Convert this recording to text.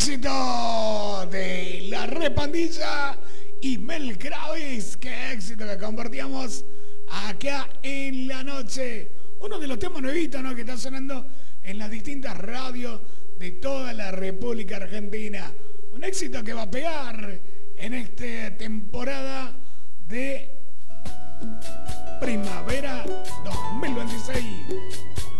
éxito de La Repandilla y Mel Kravis. Qué éxito que compartíamos acá en la noche. Uno de los temas nuevitos, ¿no?, que está sonando en las distintas radios de toda la República Argentina. Un éxito que va a pegar en esta temporada de